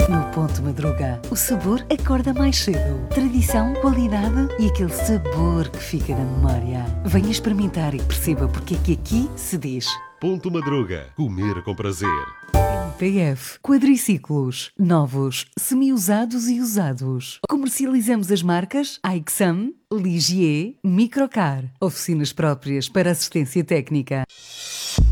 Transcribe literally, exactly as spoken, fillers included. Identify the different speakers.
Speaker 1: No Ponto Madruga, o sabor acorda mais cedo. Tradição, qualidade e aquele sabor que fica na memória. Venha experimentar e perceba porque é que aqui se diz
Speaker 2: Ponto Madruga. Comer com prazer.
Speaker 1: P F Quadriciclos, novos, semi-usados e usados. Comercializamos as marcas Aixam, Ligier, Microcar. Oficinas próprias para assistência técnica.